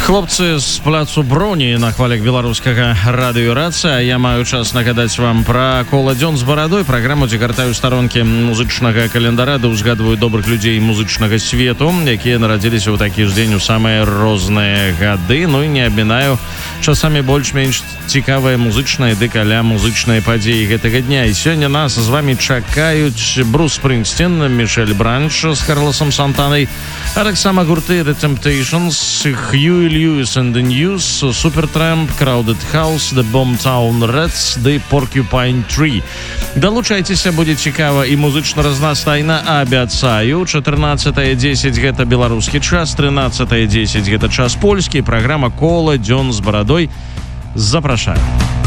Хлопцы з пляцу Броні на хвалях беларускага радыёрацыя. Я маю час нагадаць вам пра кола «Дзён з барадой», праграму, дзе гартаю старонкі музычнага календара, да ўзгадваю добрых людзей музычнага свету, якія нарадзіліся ў такі ж дзень у самыя розныя гады. Ну і не абмінаю часамі больш-менш цікавыя музычныя ды каля музычныя падзеі гэтага дня. І сёння нас з вамі чакаюць Брус Спрынгстин, Мішель Бранч з Карлосом Сантанай, а таксама гурты The Temptations, Huey Lewis and the News, Supertramp, Crowded House, The Boomtown Rats, The Porcupine Tree. Далучайцеся, будзе цікава і музычна разнастайна, абяцаю. 14:10 гэта беларускі час, 13:10 гэта час польскі. Праграма «Кола «Дзён з барадой». Запрашаю.